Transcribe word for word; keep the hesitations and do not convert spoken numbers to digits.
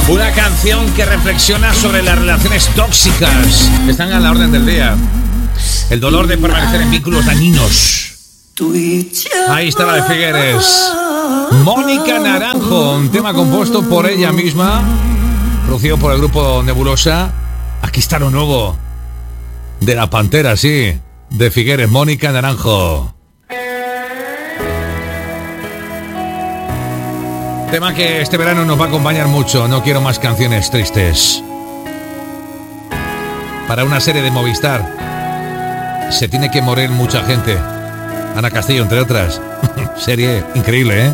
Una canción que reflexiona sobre las relaciones tóxicas que están a la orden del día. El dolor de permanecer en vínculos dañinos. Ahí está la de Figueres. Mónica Naranjo, un tema compuesto por ella misma, producido por el grupo Nebulosa. Aquí está lo nuevo de La Pantera, sí, de Figueres, Mónica Naranjo. Tema que este verano nos va a acompañar mucho. No quiero más canciones tristes. Para una serie de Movistar se tiene que morir mucha gente. Ana Castillo, entre otras. Serie increíble, ¿eh?